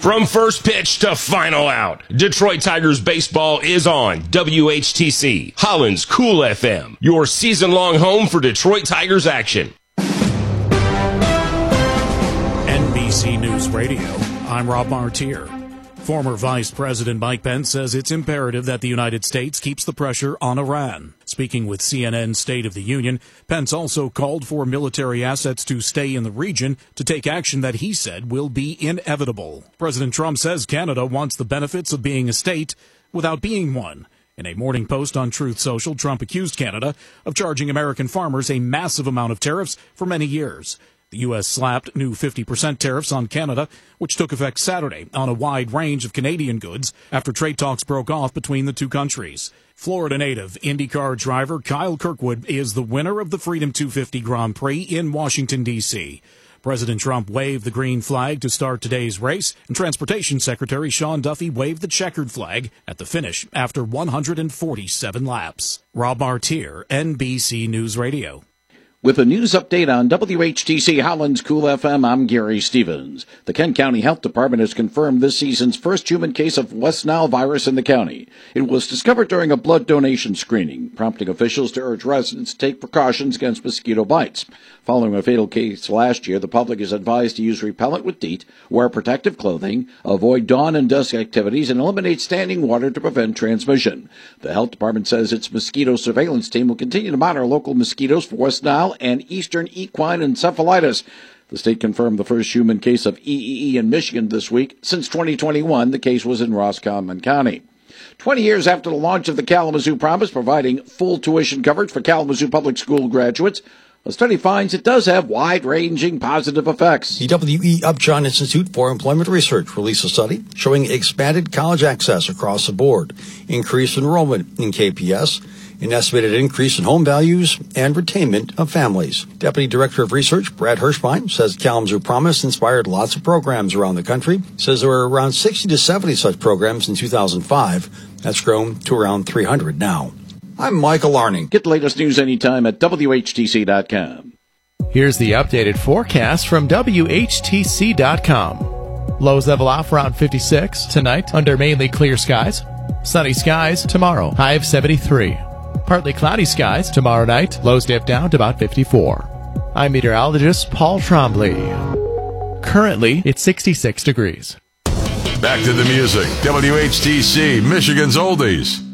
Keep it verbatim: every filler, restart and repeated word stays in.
From first pitch to final out, Detroit Tigers baseball is on W H T C, Holland's Cool F M, your season-long home for Detroit Tigers action. N B C News Radio, I'm Rob Martier. Former Vice President Mike Pence says it's imperative that the United States keeps the pressure on Iran. Speaking with C N N's State of the Union, Pence also called for military assets to stay in the region to take action that he said will be inevitable. President Trump says Canada wants the benefits of being a state without being one. In a morning post on Truth Social, Trump accused Canada of charging American farmers a massive amount of tariffs for many years. The U S slapped new fifty percent tariffs on Canada, which took effect Saturday on a wide range of Canadian goods after trade talks broke off between the two countries. Florida native IndyCar driver Kyle Kirkwood is the winner of the Freedom two fifty Grand Prix in Washington, D C President Trump waved the green flag to start today's race, and Transportation Secretary Sean Duffy waved the checkered flag at the finish after one hundred forty-seven laps. Rob Martier, N B C News Radio. With a news update on W H T C Holland's Cool F M, I'm Gary Stevens. The Kent County Health Department has confirmed this season's first human case of West Nile virus in the county. It was discovered during a blood donation screening, prompting officials to urge residents to take precautions against mosquito bites. Following a fatal case last year, the public is advised to use repellent with DEET, wear protective clothing, avoid dawn and dusk activities, and eliminate standing water to prevent transmission. The health department says its mosquito surveillance team will continue to monitor local mosquitoes for West Nile and eastern equine encephalitis. The state confirmed the first human case of E E E in Michigan this week. Since twenty twenty-one, the case was in Roscommon County. Twenty years after the launch of the Kalamazoo Promise, providing full tuition coverage for Kalamazoo public school graduates, a study finds it does have wide-ranging positive effects. The W E Upjohn Institute for Employment Research released a study showing expanded college access across the board, increased enrollment in K P S, an estimated increase in home values, and retainment of families. Deputy Director of Research Brad Hirschbein says Kalamazoo Promise inspired lots of programs around the country. Says there were around sixty to seventy such programs in two thousand five. That's grown to around three hundred now. I'm Michael Larning. Get the latest news anytime at W H T C dot com. Here's the updated forecast from W H T C dot com. Lows level off around fifty-six tonight under mainly clear skies. Sunny skies tomorrow, high of seventy-three. Partly cloudy skies tomorrow night, lows dip down to about fifty-four. I'm meteorologist Paul Trombley. Currently, it's sixty-six degrees. Back to the music. W H T C, Michigan's Oldies.